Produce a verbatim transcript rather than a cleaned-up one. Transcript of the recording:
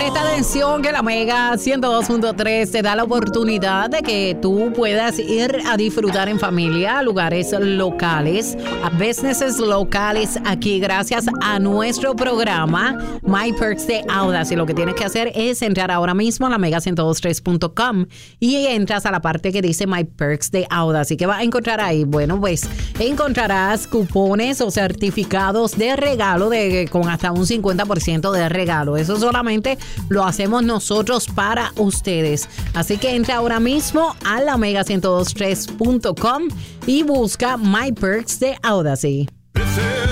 Presta atención que la Mega ciento dos punto tres te da la oportunidad de que tú puedas ir a disfrutar en familia a lugares locales, a businesses locales aquí gracias a nuestro programa My Perks de Audacy. Lo que tienes que hacer es entrar ahora mismo a la mega ciento dos punto tres punto com y entras a la parte que dice My Perks de Audacy. ¿Qué vas a encontrar ahí? Bueno, pues encontrarás cupones o certificados de regalo de con hasta un cincuenta por ciento de regalo. Eso solamente lo hacemos nosotros para ustedes. Así que entra ahora mismo a la mega ciento dos punto tres punto com y busca My Perks de Audacy.